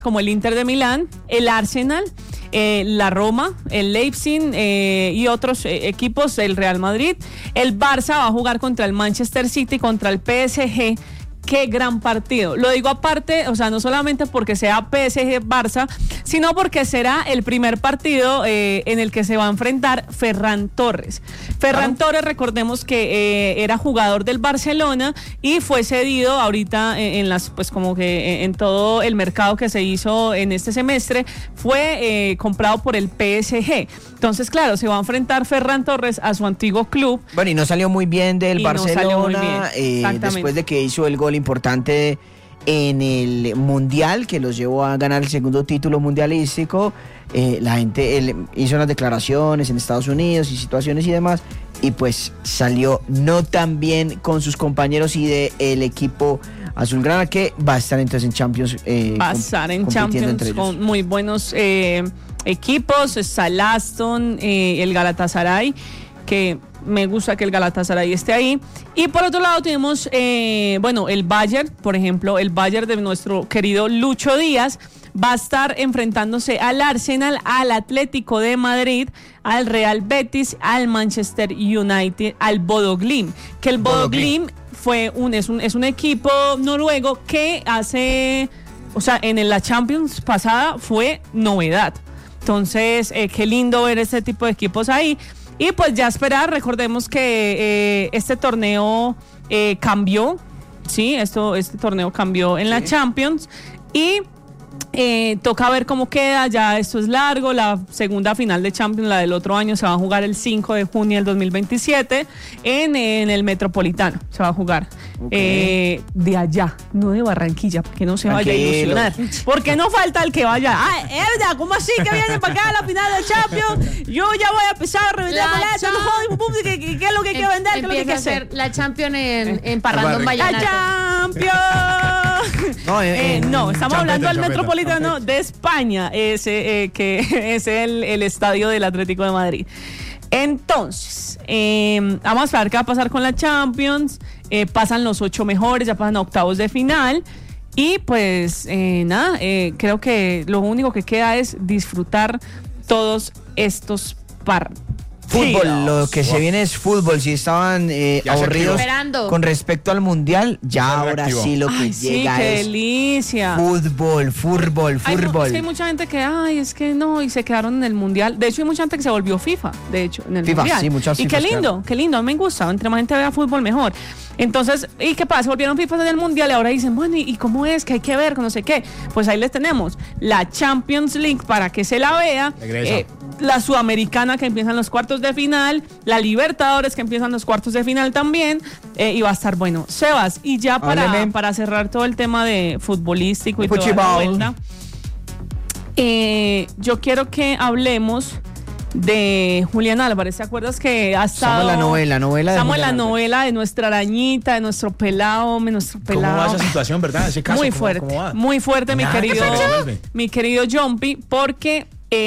como el Inter de Milán, el Arsenal, la Roma, el Leipzig y otros equipos, el Real Madrid. El Barça va a jugar contra el Manchester City, contra el PSG. Qué gran partido. Lo digo aparte, o sea, no solamente porque sea PSG-Barça, sino porque será el primer partido en el que se va a enfrentar Ferran Torres. Ferran Torres, recordemos que era jugador del Barcelona y fue cedido ahorita en las, pues como que en todo el mercado que se hizo en este semestre, fue comprado por el PSG. Entonces, claro, se va a enfrentar Ferran Torres a su antiguo club. Bueno, y no salió muy bien del Barcelona, no salió muy bien. Después de que hizo el gol importante en el Mundial, que los llevó a ganar el segundo título mundialístico. La gente hizo unas declaraciones en Estados Unidos y situaciones y demás, y pues salió no tan bien con sus compañeros y del equipo azulgrana, que va a estar entonces en Champions. Va a estar en Champions con muy buenos equipos. Está el Aston, el Galatasaray, que me gusta que el Galatasaray esté ahí. Y por otro lado tenemos, el Bayern, por ejemplo, el Bayern de nuestro querido Lucho Díaz va a estar enfrentándose al Arsenal, al Atlético de Madrid, al Real Betis, al Manchester United, al Bodo Glimt, que el Bodo Glimt es un equipo noruego que hace, o sea, en la Champions pasada fue novedad. Entonces, qué lindo ver este tipo de equipos ahí. Y pues ya esperar, recordemos que este torneo cambió, ¿sí? Este torneo cambió en la Champions y toca ver cómo queda. Ya esto es largo. La segunda final de Champions, la del otro año, se va a jugar el 5 de junio del 2027 en el Metropolitano. Se va a jugar de allá, no de Barranquilla, para que no se vaya a ilusionar. Porque no falta el que vaya. ¿Verdad? ¿Cómo así que viene para acá a la final de Champions? Yo ya voy a empezar a revender ¿qué es lo que hay que vender? ¿Qué es lo que hay que hacer? La Champions en Parrandón Vallenato. ¡La Champions! No, estamos hablando del Metropolitano de España, que es el estadio del Atlético de Madrid. Entonces, vamos a ver qué va a pasar con la Champions. Pasan los 8 mejores, ya pasan a octavos de final. Y pues creo que lo único que queda es disfrutar todos estos partidos. Fútbol, lo que se viene es fútbol. Si estaban aburridos con respecto al Mundial, ya ahora sí lo que llega qué es delicia. Fútbol. No, es que hay mucha gente que, es que no, y se quedaron en el Mundial. De hecho, hay mucha gente que se volvió FIFA, de hecho, en el Mundial. Sí, muchas y FIFAs, qué lindo, a mí me gusta. Entre más gente vea fútbol, mejor. Entonces, ¿y qué pasa? Se volvieron FIFA desde el Mundial y ahora dicen, bueno, ¿y cómo es? Que hay que ver, que no sé qué. Pues ahí les tenemos la Champions League para que se la vea. La Sudamericana, que empiezan los cuartos de final, la Libertadores, que empiezan los cuartos de final también, y va a estar bueno. Sebas, y ya para cerrar todo el tema de futbolístico y toda la vuelta, yo quiero que hablemos de Julián Álvarez. ¿Te acuerdas que ha estado? Estamos en la novela de nuestra arañita, de nuestro pelado, ¿Cómo va esa situación, verdad? Ese caso, muy fuerte, mi querido Jumpy, porque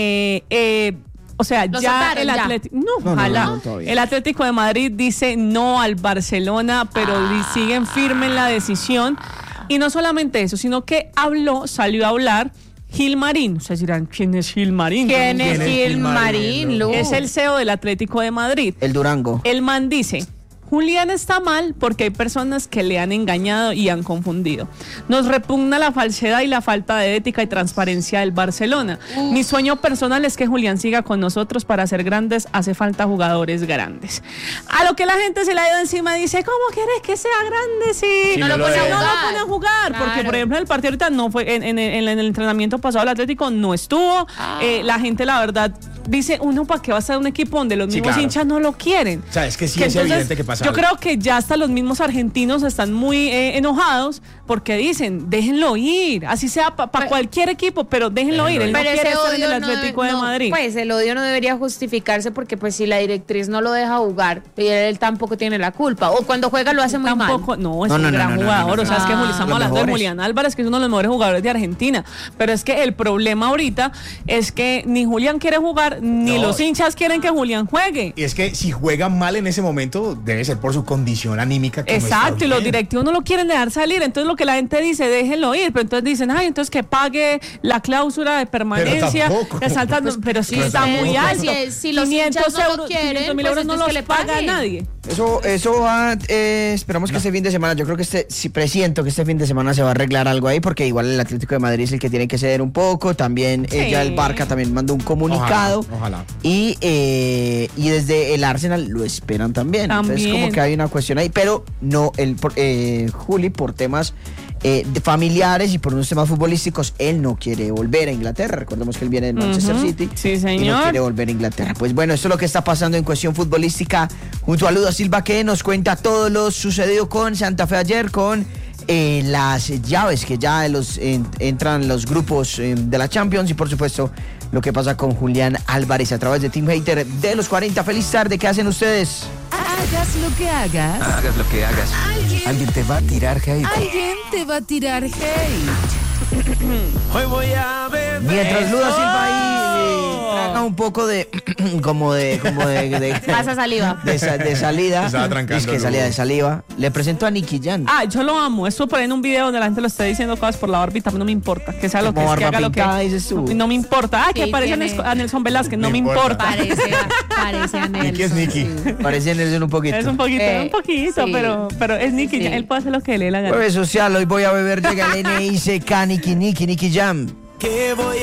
el Atlético, el Atlético de Madrid dice no al Barcelona, pero siguen firme en la decisión. Y no solamente eso, sino que salió a hablar Gilmarín. Ustedes dirán, ¿quién es Gilmarín? ¿Quién es Gilmarín, Lu? Es el CEO del Atlético de Madrid. El Durango. El man dice: Julián está mal porque hay personas que le han engañado y han confundido. Nos repugna la falsedad y la falta de ética y transparencia del Barcelona. Mi sueño personal es que Julián siga con nosotros. Para ser grandes hace falta jugadores grandes. A lo que la gente se le ha ido encima y dice, ¿cómo quieres que sea grande si no lo pone a jugar? Claro. Porque, por ejemplo, el partido ahorita no fue, en el entrenamiento pasado el Atlético no estuvo. La gente, la verdad, dice, uno, ¿para qué va a estar un equipo donde los mismos hinchas no lo quieren? O sea, es que sí es evidente que pasa. Yo creo que ya hasta los mismos argentinos están muy enojados porque dicen, déjenlo ir, así sea para cualquier equipo, pero déjenlo ir. Él no quiere estar en el Atlético de Madrid. Pues el odio no debería justificarse porque pues si la directriz no lo deja jugar, él tampoco tiene la culpa. O cuando juega lo hace muy mal. No, es un gran jugador. O sea, es que estamos hablando de Julián Álvarez, que es uno de los mejores jugadores de Argentina. Pero es que el problema ahorita es que ni Julián quiere jugar, jugar, ni los hinchas quieren que Julián juegue. Y es que si juega mal en ese momento, debe ser por su condición anímica. Que exacto, no y los directivos no lo quieren dejar salir. Entonces lo que la gente dice, déjenlo ir. Pero entonces dicen, ay, entonces que pague la cláusula de permanencia. Pero sí está muy alto. Si los hinchas no lo quieren, 500.000 euros no los paga a nadie. Eso va, esperamos que este fin de semana, yo creo que presiento que este fin de semana se va a arreglar algo ahí, porque igual el Atlético de Madrid es el que tiene que ceder un poco, también ya el Barca también mandó un comunicado. Ojalá. Y desde el Arsenal lo esperan también. Entonces como que hay una cuestión ahí, pero no, Juli, por temas familiares y por unos temas futbolísticos, él no quiere volver a Inglaterra. Recordemos que él viene del Manchester City. Sí, señor. Y no quiere volver a Inglaterra. Pues bueno, esto es lo que está pasando en cuestión futbolística. Un saludo a Silva, que nos cuenta todo lo sucedido con Santa Fe ayer, con las llaves que ya entran los grupos de la Champions, y por supuesto lo que pasa con Julián Álvarez a través de Team Hater de los 40. Feliz tarde, ¿qué hacen ustedes? Hagas lo que hagas. Hagas lo que hagas. Alguien te va a tirar hate. Alguien te va a tirar hate. Hoy voy a beber. Mientras Luda Silva ahí traga un poco de pasa saliva. De salida. Estaba trancando. Es que salida de saliva. Le presento a Nicky Jam. Yo lo amo. Eso por ahí en un video donde la gente lo está diciendo cosas por la barbita. No me importa. Que sea lo que es, que haga lo que dices tú. No me importa. Que parece a Nelson Velázquez. No me importa. Parece a Nelson. Nicky es Nicky. Parece a Nelson un poquito. Es un poquito, sí. pero es Nicky Jam. Él puede hacer lo que le dé la gana. Jueves social, hoy voy a beber, llega el NICK, Nicky Jam. ¿Qué voy